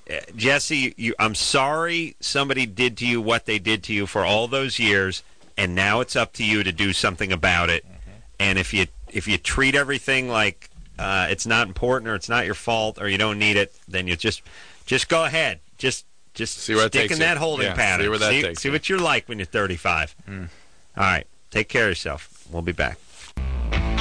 Jesse, I'm sorry somebody did to you what they did to you for all those years, and now it's up to you to do something about it. And if you treat everything like it's not important or it's not your fault or you don't need it, then you just go ahead. Just see where stick in that holding pattern. See where that takes see what you're like when you're 35. All right. Take care of yourself. We'll be back.